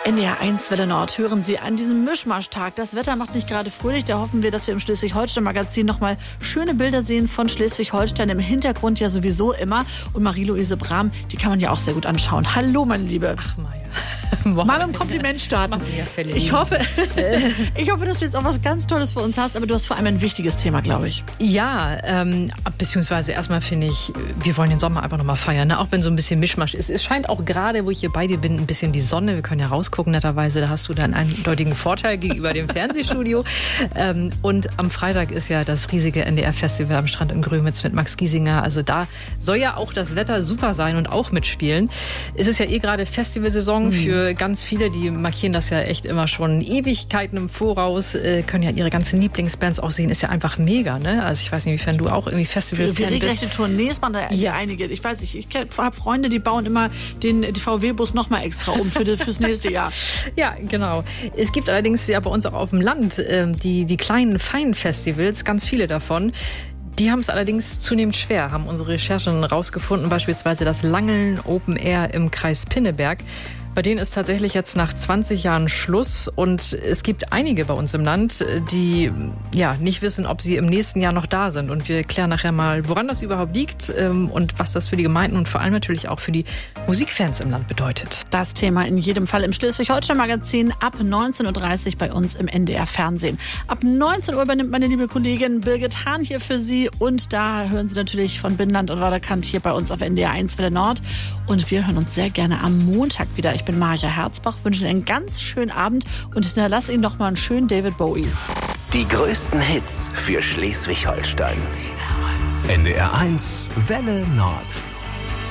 NDR1 Welle Nord hören Sie an diesem Mischmaschtag. Das Wetter macht nicht gerade fröhlich. Da hoffen wir, dass wir im Schleswig-Holstein-Magazin nochmal schöne Bilder sehen von Schleswig-Holstein. Im Hintergrund ja sowieso immer. Und Marie-Louise Brahm, die kann man ja auch sehr gut anschauen. Hallo, meine Liebe. Ach, Maja. Mal mit dem Kompliment starten. Ich hoffe, dass du jetzt auch was ganz Tolles für uns hast. Aber du hast vor allem ein wichtiges Thema, glaube ich. Ja, beziehungsweise erstmal finde ich, wir wollen den Sommer einfach nochmal feiern. Ne? Auch wenn so ein bisschen Mischmasch ist. Es scheint auch gerade, wo ich hier bei dir bin, ein bisschen die Sonne. Wir können ja rausgucken, netterweise. Da hast du dann einen eindeutigen Vorteil gegenüber dem Fernsehstudio. Und am Freitag ist ja das riesige NDR-Festival am Strand in Grömitz mit Max Giesinger. Also da soll ja auch das Wetter super sein und auch mitspielen. Es ist ja gerade Festivalsaison für ganz viele, die markieren das ja echt immer schon Ewigkeiten im Voraus, können ja ihre ganzen Lieblingsbands auch sehen. Ist ja einfach mega, ne? Also ich weiß nicht, inwiefern du auch irgendwie Festival-Fan bist. Regelrechte Tournees waren da ja einige. Ich weiß nicht, ich habe Freunde, die bauen immer die VW-Bus noch mal extra um fürs nächste Jahr. Ja, genau. Es gibt allerdings ja bei uns auch auf dem Land die kleinen, feinen Festivals, ganz viele davon. Die haben es allerdings zunehmend schwer, haben unsere Recherchen rausgefunden, beispielsweise das Langeln Open Air im Kreis Pinneberg. Bei denen ist tatsächlich jetzt nach 20 Jahren Schluss und es gibt einige bei uns im Land, die ja nicht wissen, ob sie im nächsten Jahr noch da sind. Und wir klären nachher mal, woran das überhaupt liegt und was das für die Gemeinden und vor allem natürlich auch für die Musikfans im Land bedeutet. Das Thema in jedem Fall im Schleswig-Holstein-Magazin ab 19.30 Uhr bei uns im NDR-Fernsehen. Ab 19 Uhr übernimmt meine liebe Kollegin Birgit Hahn hier für Sie und da hören Sie natürlich von Binnenland und Waderkant hier bei uns auf NDR1 Welle Nord. Und wir hören uns sehr gerne am Montag wieder. Ich bin Maja Herzbach, wünsche Ihnen einen ganz schönen Abend und hinterlasse Ihnen noch mal einen schönen David Bowie. Die größten Hits für Schleswig-Holstein. NDR1 Welle Nord.